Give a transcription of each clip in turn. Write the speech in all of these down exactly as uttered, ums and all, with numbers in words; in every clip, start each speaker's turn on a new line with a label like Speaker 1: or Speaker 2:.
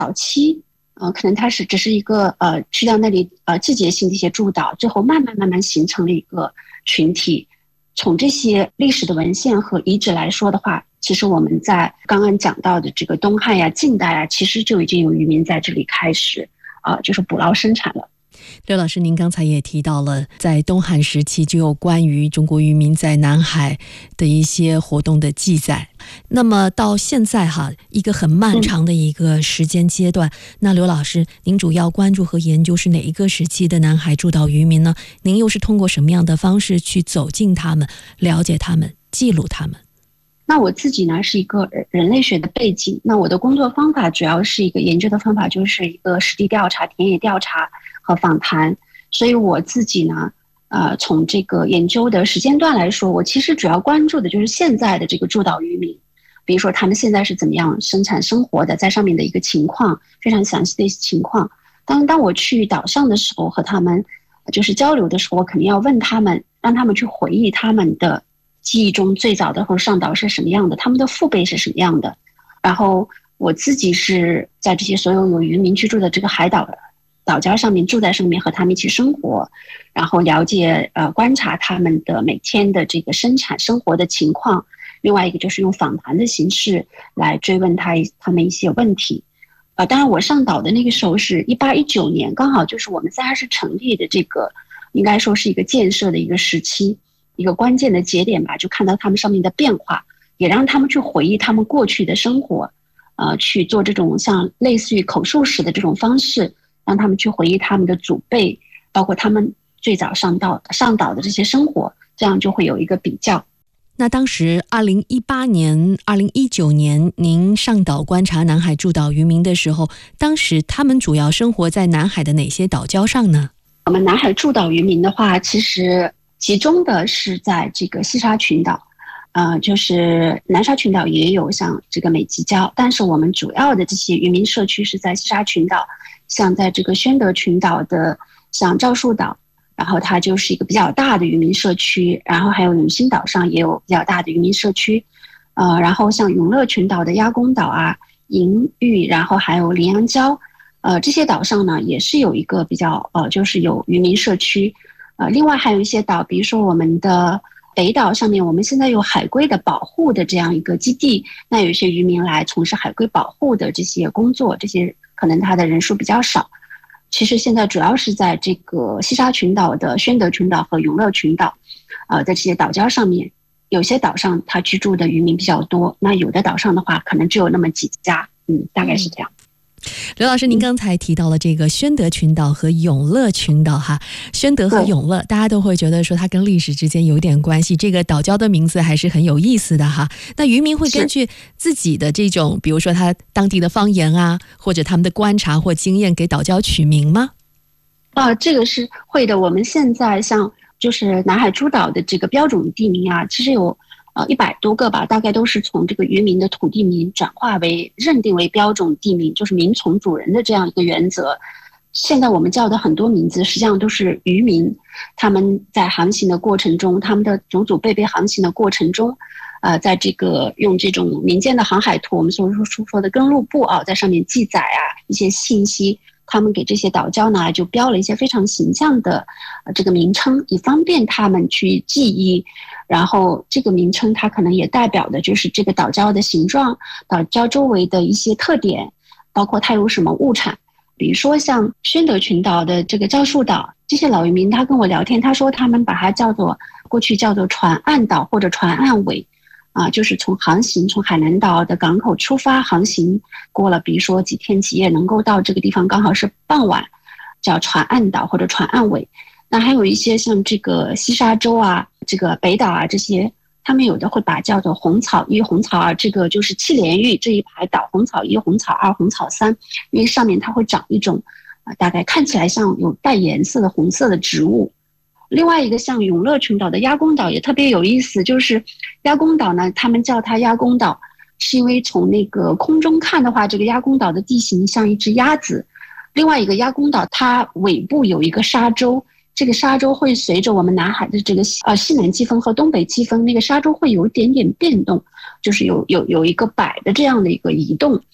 Speaker 1: 早期呃，可能它是只是一个呃去到那里呃季节性的一些驻岛，最后慢慢慢慢形成了一个群体。从这些历史的文献和遗址来说的话，其实我们在刚刚讲到的这个东汉呀、晋代啊，其实就已经有渔民在这里开始啊、呃，就是捕捞生产了。
Speaker 2: 刘老师，您刚才也提到了，在东汉时期就有关于中国渔民在南海的一些活动的记载。那么到现在哈，一个很漫长的一个时间阶段，嗯、那刘老师，您主要关注和研究是哪一个时期的南海诸岛渔民呢？您又是通过什么样的方式去走进他们、了解他们、记录他们？
Speaker 1: 那我自己呢是一个人类学的背景，那我的工作方法主要是一个研究的方法，就是一个实地调查、田野调查和访谈。所以我自己呢，呃，从这个研究的时间段来说，我其实主要关注的就是现在的这个诸岛渔民，比如说他们现在是怎么样生产生活的，在上面的一个情况，非常详细的情况。当当我去岛上的时候，和他们就是交流的时候，我肯定要问他们，让他们去回忆他们的记忆中最早的或者上岛是什么样的，他们的父辈是什么样的。然后我自己是在这些所有有渔民居住的这个海岛岛礁上面住在上面，和他们一起生活，然后了解呃观察他们的每天的这个生产生活的情况。另外一个就是用访谈的形式来追问他他们一些问题。呃，当然我上岛的那个时候是一八一九年，刚好就是我们三亚市成立的这个应该说是一个建设的一个时期，一个关键的节点吧，就看到他们上面的变化，也让他们去回忆他们过去的生活，呃，去做这种像类似于口述史的这种方式，让他们去回忆他们的祖辈，包括他们最早上岛上岛的这些生活，这样就会有一个比较。
Speaker 2: 那当时二零一八年、二零一九年您上岛观察南海诸岛渔民的时候，当时他们主要生活在南海的哪些岛礁上呢？
Speaker 1: 我们南海诸岛渔民的话，其实集中的是在这个西沙群岛，呃，就是南沙群岛也有像这个美济礁，但是我们主要的这些渔民社区是在西沙群岛，像在这个宣德群岛的像赵树岛，然后它就是一个比较大的渔民社区，然后还有永兴岛上也有比较大的渔民社区，呃，然后像永乐群岛的鸭公岛啊、银屿，然后还有羚羊礁，呃，这些岛上呢也是有一个比较呃，就是有渔民社区。呃，另外还有一些岛，比如说我们的北岛上面，我们现在有海龟的保护的这样一个基地，那有一些渔民来从事海龟保护的这些工作，这些可能它的人数比较少。其实现在主要是在这个西沙群岛的宣德群岛和永乐群岛，呃，在这些岛礁上面，有些岛上它居住的渔民比较多，那有的岛上的话，可能只有那么几家，嗯，大概是这样。嗯
Speaker 2: 刘老师，您刚才提到了这个宣德群岛和永乐群岛哈，宣德和永乐，大家都会觉得说它跟历史之间有点关系，这个岛礁的名字还是很有意思的哈。那渔民会根据自己的这种，比如说他当地的方言啊，或者他们的观察或经验，给岛礁取名吗？
Speaker 1: 啊，这个是会的。我们现在像就是南海诸岛的这个标准地名啊，其实有呃一百多个吧，大概都是从这个渔民的土地名转化为认定为标准地名，就是名从主人的这样一个原则。现在我们叫的很多名字，实际上都是渔民他们在航行的过程中，他们的祖祖辈辈航行的过程中，呃，在这个用这种民间的航海图，我们所说说的跟路簿啊，在上面记载啊一些信息。他们给这些岛礁呢就标了一些非常形象的、呃、这个名称，以方便他们去记忆。然后这个名称它可能也代表的就是这个岛礁的形状，岛礁周围的一些特点，包括它有什么物产。比如说像宣德群岛的这个赵树岛，这些老渔民他跟我聊天，他说他们把它叫做过去叫做船岸岛或者船岸尾。啊，就是从航行从海南岛的港口出发航行过了，比如说几天几夜，能够到这个地方刚好是傍晚，叫船岸岛或者船岸尾。那还有一些像这个西沙洲啊、这个北岛啊这些，他们有的会把叫做红草一、红草二，这个就是七连玉这一排岛，红草一、红草二、红草三，因为上面它会长一种啊，大概看起来像有带颜色的红色的植物。另外一个像永乐群岛的鸭公岛也特别有意思，就是鸭公岛呢，他们叫它鸭公岛，是因为从那个空中看的话，这个鸭公岛的地形像一只鸭子。另外一个鸭公岛，它尾部有一个沙洲，这个沙洲会随着我们南海的这个呃西南季风和东北季风，那个沙洲会有一点点变动，就是有有有一个摆的这样的一个移动。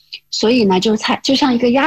Speaker 1: 所以呢，就才就像一个压